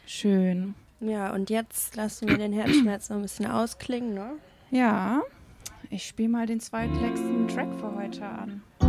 Schön. Ja, und jetzt lassen wir den Herzschmerz noch ein bisschen ausklingen, ne? Ja, ich spiele mal den zweitletzten Track für heute an.